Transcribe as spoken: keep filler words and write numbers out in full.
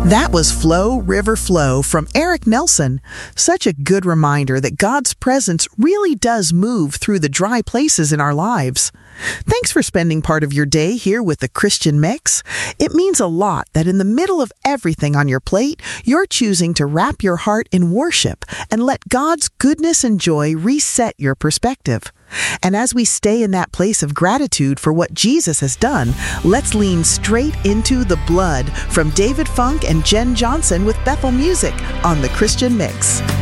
That was Flow, River, Flow from Eric Nelson. Such a good reminder that God's presence really does move through the dry places in our lives. Thanks for spending part of your day here with the Christian Mix. It means a lot that in the middle of everything on your plate, you're choosing to wrap your heart in worship and let God's goodness and joy reset your perspective. And as we stay in that place of gratitude for what Jesus has done, let's lean straight into the blood from David Funk and Jen Johnson with Bethel Music on the Christian Mix.